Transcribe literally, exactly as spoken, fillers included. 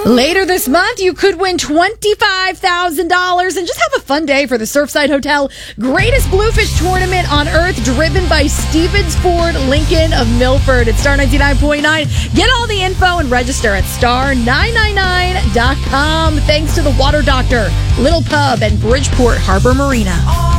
Later this month, you could win twenty-five thousand dollars and just have a fun day for the Surfside Hotel Greatest Bluefish Tournament on Earth, driven by Stevens Ford Lincoln of Milford. It's Star ninety-nine point nine. Get all the info and register at star nine nine nine dot com. Thanks to the Water Doctor, Little Pub, and Bridgeport Harbor Marina.